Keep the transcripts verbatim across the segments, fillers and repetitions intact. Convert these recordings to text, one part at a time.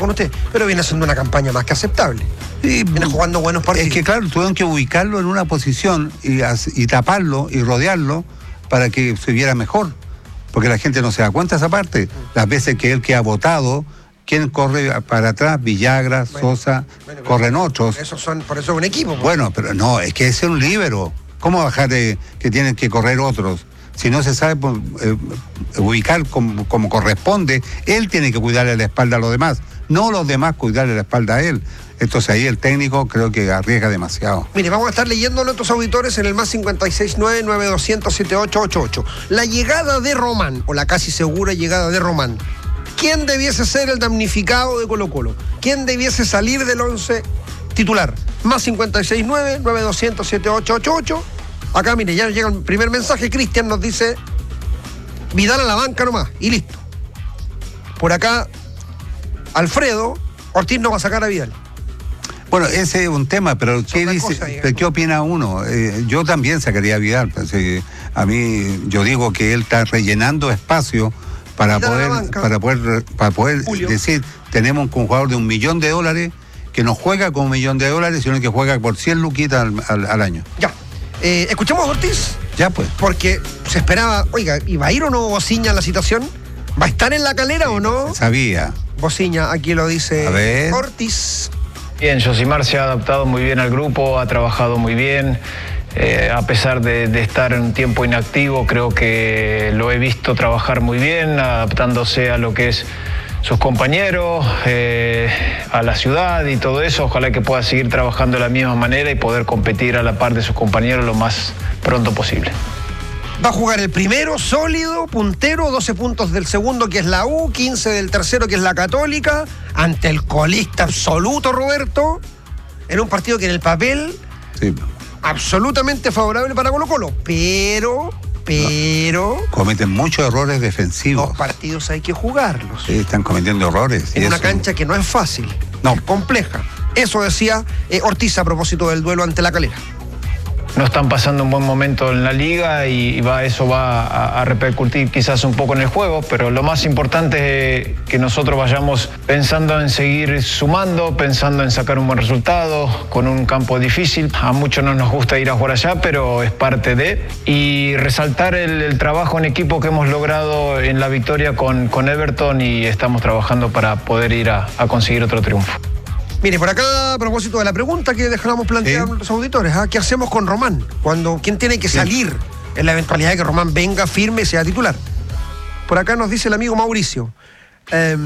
con usted, pero viene haciendo una campaña más que aceptable. Sí, viene jugando buenos partidos. Es que claro, tuvieron que ubicarlo en una posición y, y taparlo y rodearlo para que se viera mejor. Porque la gente no se da cuenta de esa parte. Las veces que él que ha votado, ¿quién corre para atrás? Villagra, bueno, Sosa, bueno, corren otros. Esos son, por eso es un equipo. Pues. Bueno, pero no, es que ese es un líbero. ¿Cómo bajar de que tienen que correr otros? Si no se sabe pues, eh, ubicar como, como corresponde, él tiene que cuidarle la espalda a los demás, no los demás cuidarle la espalda a él. Entonces ahí el técnico creo que arriesga demasiado. Mire, vamos a estar leyendo a nuestros auditores en el más cincuenta y seis nueve, nueve dos cero cero, siete ocho ocho ocho. La llegada de Román, o la casi segura llegada de Román. ¿Quién debiese ser el damnificado de Colo-Colo? ¿Quién debiese salir del once titular? Más cincuenta y seis nueve, nueve dos cero cero, siete ocho ocho ocho. Acá, mire, ya llega el primer mensaje. Cristian nos dice: Vidal a la banca nomás, y listo. Por acá, Alfredo, Ortiz no va a sacar a Vidal. Bueno, ese es un tema, pero ¿qué, dice, cosa, pero ¿qué opina uno? Eh, yo también sacaría a Vidal. Pues, eh, a mí, yo digo que él está rellenando espacio para poder, para poder, para poder decir, tenemos un jugador de un millón de dólares que no juega con un millón de dólares, sino que juega por cien luquitas al, al, al año. Ya. Eh, ¿Escuchamos a Ortiz? Ya pues. Porque se esperaba, oiga, ¿y va a ir o no Bociña en la citación? ¿Va a estar en la calera sí, o no? Sabía. Bociña, aquí lo dice a ver. Ortiz. Bien, Josimar se ha adaptado muy bien al grupo, ha trabajado muy bien. Eh, a pesar de, de estar en un tiempo inactivo, creo que lo he visto trabajar muy bien, adaptándose a lo que es sus compañeros, eh, a la ciudad y todo eso. Ojalá que pueda seguir trabajando de la misma manera y poder competir a la par de sus compañeros lo más pronto posible. Va a jugar el primero, sólido, puntero, doce puntos del segundo, que es la U, quince del tercero, que es la Católica, ante el colista absoluto, Roberto, en un partido que en el papel, sí, absolutamente favorable para Colo-Colo, pero... Pero... No, cometen muchos errores defensivos. Los partidos hay que jugarlos. Sí, están cometiendo errores. En una eso... cancha que no es fácil, no. Es compleja. Eso decía eh, Ortiz a propósito del duelo ante la Calera. No están pasando un buen momento en la liga y va, eso va a, a repercutir quizás un poco en el juego, pero lo más importante es que nosotros vayamos pensando en seguir sumando, pensando en sacar un buen resultado, con un campo difícil. A muchos no nos gusta ir a jugar allá, pero es parte de. Y resaltar el, el trabajo en equipo que hemos logrado en la victoria con, con Everton y estamos trabajando para poder ir a, a conseguir otro triunfo. Mire, por acá, a propósito de la pregunta que dejamos plantear ¿Sí? a los auditores, ¿eh? ¿Qué hacemos con Román? Cuando, ¿quién tiene que salir sí. en la eventualidad de que Román venga firme y sea titular? Por acá nos dice el amigo Mauricio. Eh,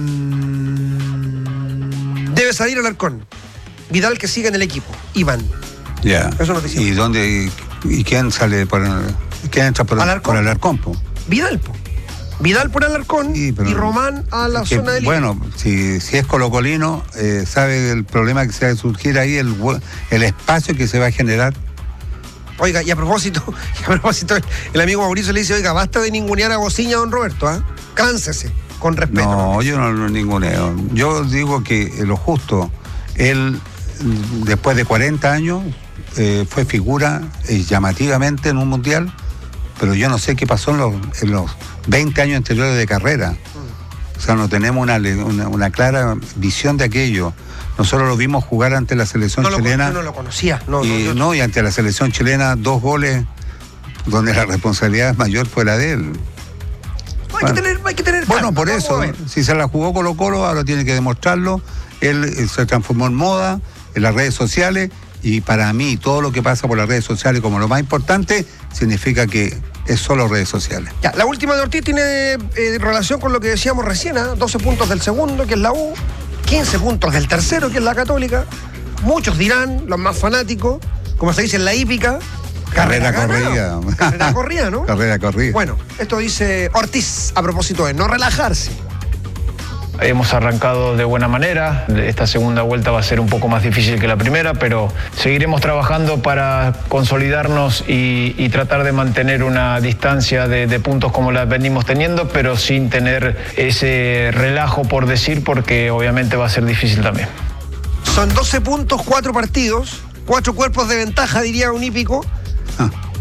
debe salir Alarcón. Vidal que siga en el equipo. Iván. Ya. Eso nos dice. ¿Y dónde? ¿Y quién sale por quién entra por Alarcón? Por Alarcón, po? Vidal, po. Vidal por Alarcón sí, y Román a la que, zona del... Bueno, si, si es colocolino, eh, sabe el problema que se va a surgir ahí, el, el espacio que se va a generar. Oiga, y a propósito, y a propósito, el amigo Mauricio le dice, oiga, basta de ningunear a Bociña, don Roberto, ¿eh? Cánsese, con respeto. No, yo no lo ninguneo. Yo digo que lo justo, él, después de cuarenta años, eh, fue figura eh, llamativamente en un mundial, pero yo no sé qué pasó en los, en los veinte años anteriores de carrera. O sea, no tenemos una, una, una clara visión de aquello. Nosotros lo vimos jugar ante la selección no chilena. Yo no lo conocía. No, y, no, yo... no, y ante la selección chilena, dos goles donde la responsabilidad mayor fue la de él. No, bueno, hay que tener, hay que tener bueno, por eso, si se la jugó Colo-Colo, ahora tiene que demostrarlo. Él, él se transformó en moda, en las redes sociales, y para mí todo lo que pasa por las redes sociales como lo más importante, significa que es solo redes sociales. Ya, la última de Ortiz tiene eh, relación con lo que decíamos recién, ¿eh? doce puntos del segundo, que es la U, quince puntos del tercero, que es la Católica. Muchos dirán, los más fanáticos, como se dice en la hípica, carrera, carrera corrida. Carrera corrida, ¿no? Carrera corrida. Bueno, esto dice Ortiz a propósito de no relajarse. Hemos arrancado de buena manera, esta segunda vuelta va a ser un poco más difícil que la primera, pero seguiremos trabajando para consolidarnos y, y tratar de mantener una distancia de, de puntos como la venimos teniendo, pero sin tener ese relajo por decir, porque obviamente va a ser difícil también. Son doce puntos, cuatro partidos, cuatro cuerpos de ventaja, diría un hípico. Ah.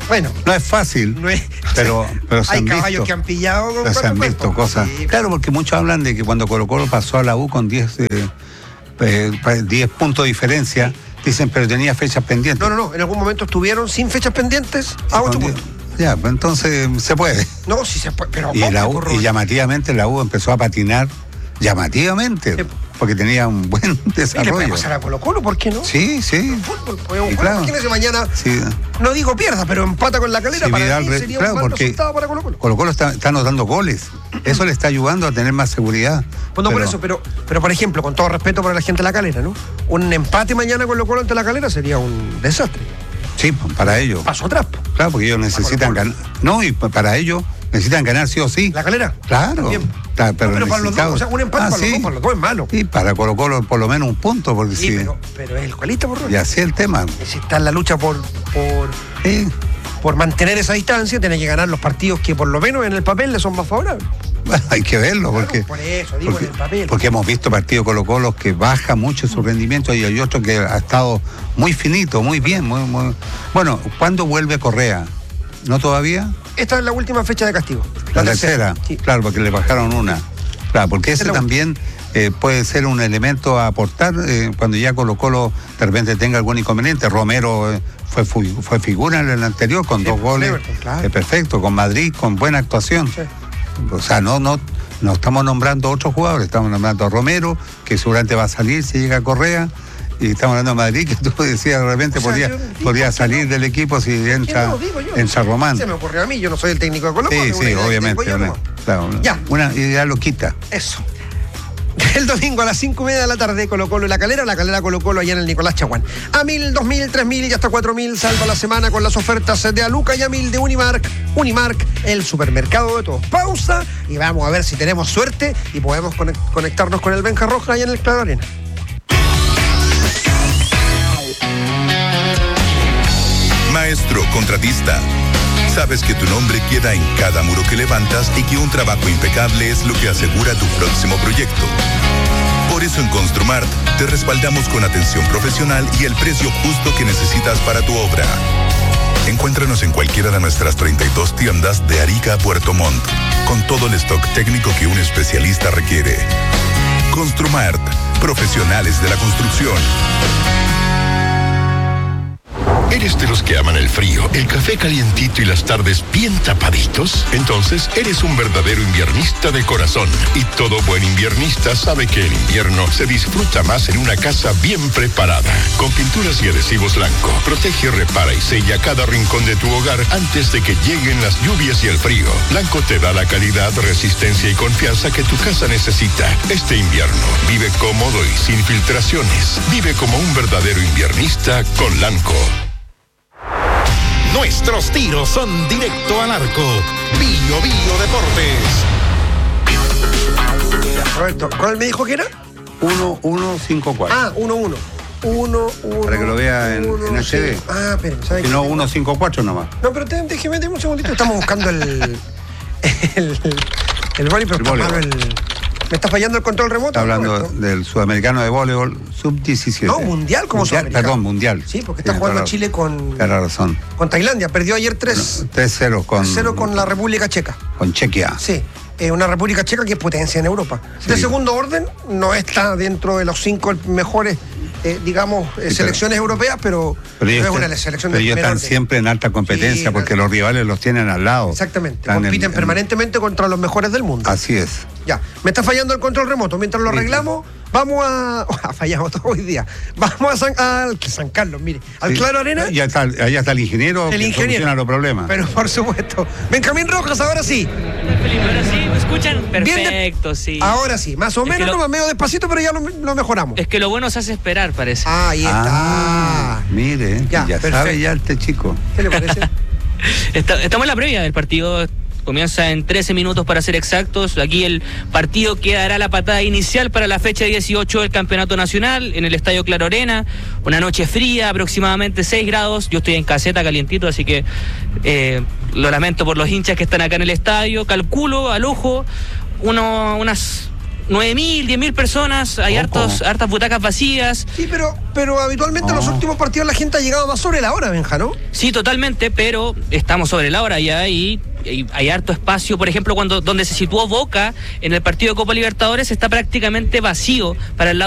Bueno. No es fácil, no es, pero, pero se hay han caballos visto, que han pillado con se han visto cosas. Sí. Claro, porque muchos hablan de que cuando Colo-Colo pasó a la U con diez eh, eh, puntos de diferencia, dicen, pero tenía fechas pendientes. No, no, no, en algún momento estuvieron sin fechas pendientes a ocho puntos. Ya, pues entonces se puede. No, sí se puede, pero... Y, la U, y llamativamente la U empezó a patinar, llamativamente, sí, porque tenía un buen desarrollo. ¿Y le puede pasar a Colo-Colo? ¿Por qué no? Sí, sí. El fútbol, pues, claro. Imagínese mañana, sí. No digo pierda, pero empata con la Calera, sí, para Vidal, mí sería claro, un mal porque resultado para Colo-Colo. Colo-Colo está, está anotando goles. Eso le está ayudando a tener más seguridad. Bueno, pero... por eso, pero, pero por ejemplo, con todo respeto para la gente de la Calera, ¿no? Un empate mañana con Colo-Colo ante la Calera sería un desastre. Sí, para ellos. Paso atrás. Claro, porque ellos necesitan ganar. No, y para ellos necesitan ganar sí o sí. ¿La Calera? Claro. Está, pero, no, pero para los dos, o sea, un empate ah, para, sí. los dos, para los dos es malo. Y para Colo-Colo por lo menos un punto, porque sí. sí. Pero, pero es el colista, por favor. Y así es el tema. Si está en la lucha por, por, sí. por mantener esa distancia, tiene que ganar los partidos que por lo menos en el papel le son más favorables. Bueno, hay que verlo, porque, claro, por eso, digo, porque, en el papel. porque hemos visto partidos Colo-Colo que baja mucho su rendimiento y hay otro que ha estado muy finito, muy bien, muy, muy... Bueno, ¿cuándo vuelve Correa? ¿No todavía? Esta es la última fecha de castigo. La, la tercera, tercera. Sí. Claro, porque le bajaron una. Claro, porque ese también eh, puede ser un elemento a aportar eh, cuando ya Colo-Colo de repente tenga algún inconveniente. Romero eh, fue, fue figura en el anterior con sí, dos goles. Everton, claro. eh, perfecto, con Madrid, con buena actuación. Sí. O sea, no, no, no estamos nombrando a otros jugadores, estamos nombrando a Romero, que seguramente va a salir si llega Correa, y estamos hablando de Madrid, que tú decías de repente o sea, podría, podría salir no. del equipo si entra, no, digo yo, entra no, Román. Se me ocurrió a mí, yo no soy el técnico de Colo-Colo. Sí, sí, obviamente. Una, no. claro, ya. Una idea loquita. Eso. El domingo a las cinco y media de la tarde, Colo-Colo y la Calera, la Calera Colo-Colo allá en el Nicolás Chaguán. A mil, dos mil, tres mil y hasta cuatro mil salva la semana con las ofertas de Aluca y a mil de Unimark. Unimark, el supermercado de todos. Pausa y vamos a ver si tenemos suerte y podemos conectarnos con el Benja Roja allá en el Claro Arena. Maestro contratista. Sabes que tu nombre queda en cada muro que levantas y que un trabajo impecable es lo que asegura tu próximo proyecto. Por eso en Construmart te respaldamos con atención profesional y el precio justo que necesitas para tu obra. Encuéntranos en cualquiera de nuestras treinta y dos tiendas de Arica a Puerto Montt, con todo el stock técnico que un especialista requiere. Construmart, profesionales de la construcción. ¿Eres de los que aman el frío, el café calientito y las tardes bien tapaditos? Entonces eres un verdadero inviernista de corazón. Y todo buen inviernista sabe que el invierno se disfruta más en una casa bien preparada. Con pinturas y adhesivos Lanco, protege, repara y sella cada rincón de tu hogar antes de que lleguen las lluvias y el frío. Lanco te da la calidad, resistencia y confianza que tu casa necesita. Este invierno, vive cómodo y sin filtraciones. Vive como un verdadero inviernista con Lanco. Nuestros tiros son directo al arco. Bio Bio Deportes. Roberto, ¿cuál me dijo que era? uno uno cinco cuatro. Ah, uno uno. uno uno. Para que lo vea en, en H D. Ah, pero ¿sabes qué? Si no, uno cinco cuatro nomás. No, pero te, déjeme un segundito. Estamos buscando el. El. El boli, pero el, el ¿me está fallando el control remoto? Está hablando Roberto? Del sudamericano de voleibol sub diecisiete. No, mundial como sudamericano. Perdón, mundial. Sí, porque está jugando Chile con. Tiene razón. Con Tailandia. Perdió ayer tres. tres cero con. tres cero con la República Checa. Con Chequia. Sí. Eh, una República Checa que es potencia en Europa. Sí. De segundo orden, no está dentro de los cinco mejores, eh, digamos, eh, sí, selecciones pero, europeas, pero, pero no es están, una selección pero de ellos están orden. Siempre en alta competencia, sí, porque los rivales los tienen al lado. Exactamente. Están compiten en, permanentemente en... contra los mejores del mundo. Así es. Ya. Me está fallando el control remoto. Mientras lo arreglamos, vamos a. Oh, fallamos todo hoy día. Vamos a San, al San Carlos, mire. Al sí. Claro Arena. Ya está, allá está el ingeniero el que ingeniero. soluciona los problemas. Pero por supuesto. Benjamín Rojas, ahora sí. Ahora sí, ¿me escuchan? Perfecto, sí. Ahora sí, más o es menos, lo... no, medio despacito, pero ya lo, lo mejoramos. Es que lo bueno se hace esperar, parece. Ah, ahí está. Ah, mire, ya, ya sabe ya este chico. ¿Qué le parece? Está, estamos en la previa del partido. Comienza en trece minutos para ser exactos. Aquí el partido que dará la patada inicial para la fecha dieciocho del Campeonato Nacional en el Estadio Claro Arena. Una noche fría, aproximadamente seis grados. Yo estoy en caseta calientito, así que eh, lo lamento por los hinchas que están acá en el estadio. Calculo al ojo uno, unas nueve mil, diez mil personas, hay Oh, hartos, ¿cómo? hartas butacas vacías. Sí, pero, pero habitualmente en los No. últimos partidos la gente ha llegado más sobre la hora, Benja, ¿no? Sí, totalmente, pero estamos sobre la hora ya y hay, hay harto espacio. Por ejemplo, cuando donde se situó Boca en el partido de Copa Libertadores está prácticamente vacío para el lado